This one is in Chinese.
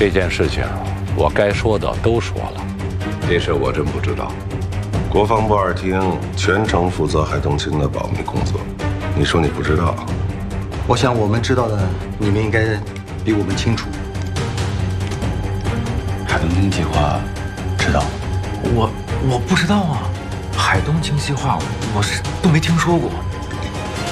这件事情，我该说的都说了。 这事我真不知道。国防部2厅全程负责海东青的保密工作，你说你不知道？ 我想我们知道的，你们应该比我们清楚。 海东青计划知道？ 我不知道啊，海东青计划我是都没听说过。